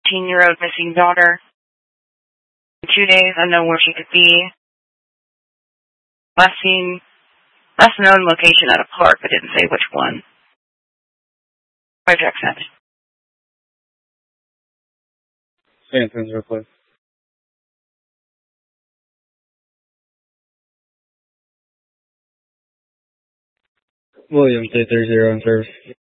18-year-old missing daughter. In 2 days, unknown where she could be. Last seen, last known location at a park, but didn't say which one. Project sent. San Francisco, please. Williams, 830 on service.